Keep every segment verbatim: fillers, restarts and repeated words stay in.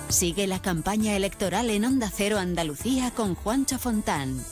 Sigue la campaña electoral en Onda Cero Andalucía con Juancho Fontán.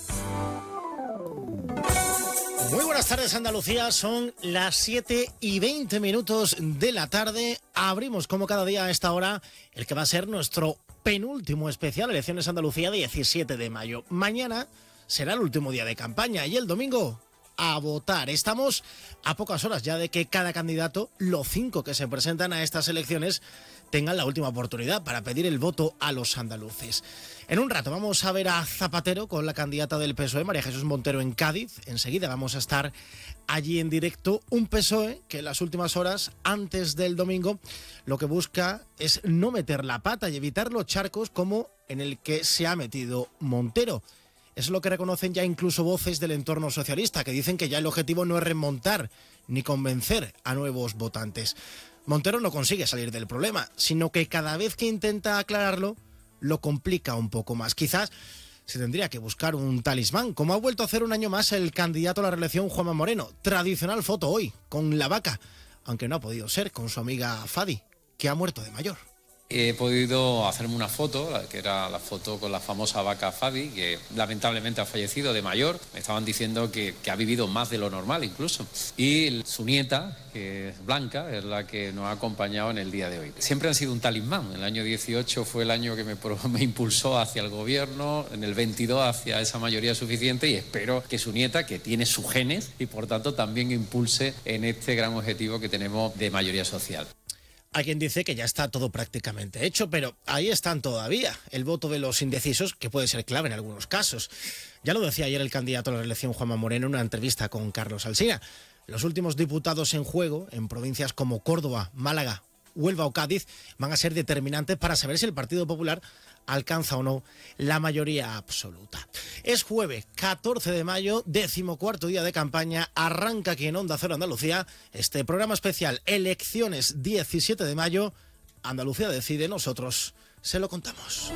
Muy buenas tardes, Andalucía. Son las siete y veinte minutos de la tarde. Abrimos, como cada día a esta hora, el que va a ser nuestro penúltimo especial Elecciones Andalucía, diecisiete de mayo. Mañana será el último día de campaña y el domingo a votar. Estamos a pocas horas ya de que cada candidato, los cinco que se presentan a estas elecciones, tengan la última oportunidad para pedir el voto a los andaluces. En un rato vamos a ver a Zapatero con la candidata del P S O E, María Jesús Montero, en Cádiz. Enseguida vamos a estar allí en directo. Un P S O E que en las últimas horas, antes del domingo, lo que busca es no meter la pata y evitar los charcos como en el que se ha metido Montero. Es lo que reconocen ya incluso voces del entorno socialista, que dicen que ya el objetivo no es remontar ni convencer a nuevos votantes. Montero no consigue salir del problema, sino que cada vez que intenta aclararlo, lo complica un poco más. Quizás se tendría que buscar un talismán, como ha vuelto a hacer un año más el candidato a la reelección, Juanma Moreno. Tradicional foto hoy, con la vaca, aunque no ha podido ser con su amiga Fadi, que ha muerto de mayor. He podido hacerme una foto, que era la foto con la famosa vaca Fadi, que lamentablemente ha fallecido de mayor. Me estaban diciendo que, que ha vivido más de lo normal incluso. Y su nieta, que es Blanca, es la que nos ha acompañado en el día de hoy. Siempre han sido un talismán. El año dieciocho fue el año que me, me impulsó hacia el gobierno, en el veintidós hacia esa mayoría suficiente, y espero que su nieta, que tiene sus genes, y por tanto también impulse en este gran objetivo que tenemos de mayoría social. Hay quien dice que ya está todo prácticamente hecho, pero ahí están todavía. El voto de los indecisos, que puede ser clave en algunos casos. Ya lo decía ayer el candidato a la reelección, Juanma Moreno, en una entrevista con Carlos Alsina. Los últimos diputados en juego, en provincias como Córdoba, Málaga, Huelva o Cádiz, van a ser determinantes para saber si el Partido Popular alcanza o no la mayoría absoluta. Es jueves catorce de mayo, decimocuarto día de campaña. Arranca aquí en Onda Cero Andalucía este programa especial Elecciones diecisiete de mayo. Andalucía decide, nosotros se lo contamos.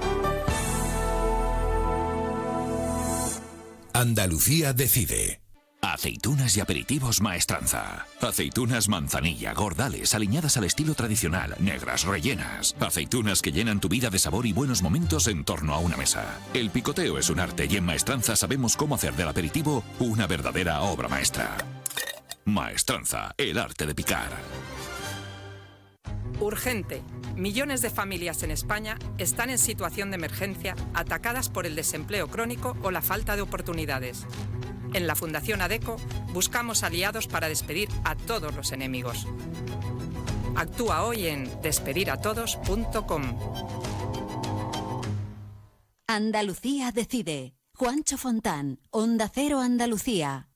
Andalucía decide. Aceitunas y aperitivos Maestranza. Aceitunas manzanilla, gordales, aliñadas al estilo tradicional, negras, rellenas. Aceitunas que llenan tu vida de sabor y buenos momentos en torno a una mesa. El picoteo es un arte y en Maestranza sabemos cómo hacer del aperitivo una verdadera obra maestra. Maestranza, el arte de picar. Urgente. Millones de familias en España están en situación de emergencia, atacadas por el desempleo crónico o la falta de oportunidades. En la Fundación ADECO buscamos aliados para despedir a todos los enemigos. Actúa hoy en despedir a todos punto com. Andalucía decide. Juancho Fontán, Onda Cero Andalucía.